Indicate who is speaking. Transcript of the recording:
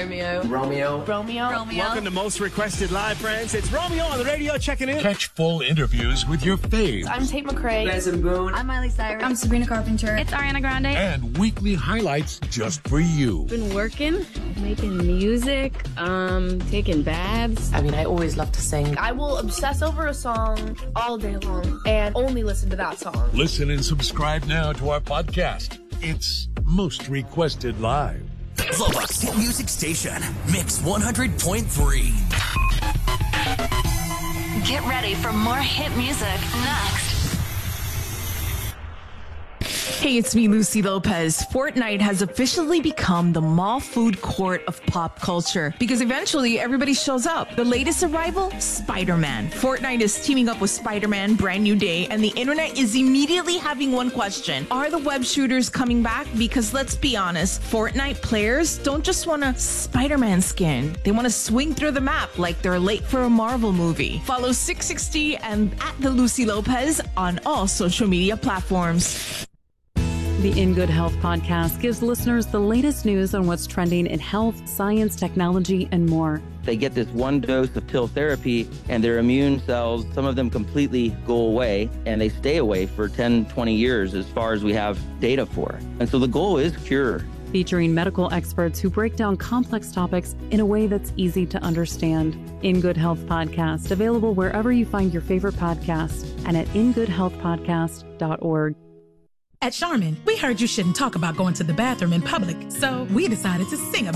Speaker 1: Romeo.
Speaker 2: Romeo.
Speaker 1: Romeo.
Speaker 3: Romeo.
Speaker 4: Welcome to Most Requested Live, friends. It's Romeo on the radio checking in.
Speaker 5: Catch full interviews with your faves.
Speaker 1: I'm Tate McRae.
Speaker 2: Benson Boone.
Speaker 3: I'm Miley Cyrus.
Speaker 6: I'm Sabrina Carpenter.
Speaker 3: It's Ariana Grande.
Speaker 5: And weekly highlights just for you.
Speaker 7: Been working, making music, taking baths.
Speaker 1: I mean, I always love to sing. I will obsess over a song all day long and only listen to that song.
Speaker 5: Listen and subscribe now to our podcast. It's Most Requested Live.
Speaker 8: Lubbock's hit music station, Mix 100.3.
Speaker 9: Get ready for more hit music next.
Speaker 10: Hey, it's me, Lucy Lopez. Fortnite has officially become the mall food court of pop culture because eventually everybody shows up. The latest arrival, Spider-Man. Fortnite is teaming up with Spider-Man, Brand New Day, and the internet is immediately having one question. Are the web shooters coming back? Because let's be honest, Fortnite players don't just want a Spider-Man skin. They want to swing through the map like they're late for a Marvel movie. Follow 660 and at the Lucy Lopez on all social media platforms.
Speaker 11: The In Good Health podcast gives listeners the latest news on what's trending in health, science, technology, and more.
Speaker 12: They get this one dose of pill therapy and their immune cells, some of them completely go away, and they stay away for 10, 20 years as far as we have data for. And so the goal is cure.
Speaker 11: Featuring medical experts who break down complex topics in a way that's easy to understand. In Good Health podcast, available wherever you find your favorite podcast and at ingoodhealthpodcast.org.
Speaker 13: At Charmin, we heard you shouldn't talk about going to the bathroom in public, so we decided to sing about it.